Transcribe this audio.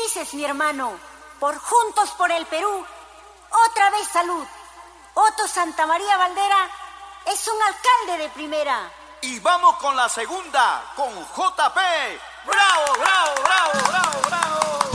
dices, mi hermano? Por Juntos por el Perú, otra vez salud. Otto Santamaría Valdera es un alcalde de primera. Y vamos con la segunda, con JP. ¡Bravo, bravo, bravo, bravo, bravo!